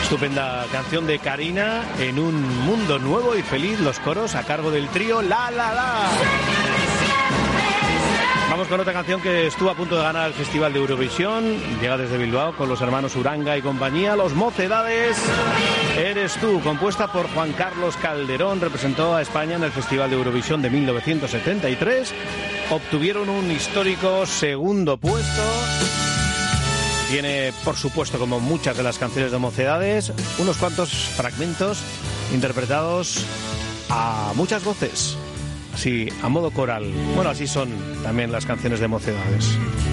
Estupenda canción de Karina, En un mundo nuevo y feliz, los coros a cargo del trío La La La. Vamos con otra canción que estuvo a punto de ganar el Festival de Eurovisión. Llega desde Bilbao con los hermanos Uranga y compañía, Los Mocedades. Eres tú, compuesta por Juan Carlos Calderón, representó a España en el Festival de Eurovisión de 1973. Obtuvieron un histórico segundo puesto. Tiene, por supuesto, como muchas de las canciones de Mocedades, unos cuantos fragmentos interpretados a muchas voces. Así, a modo coral. Bueno, así son también las canciones de Mocedades.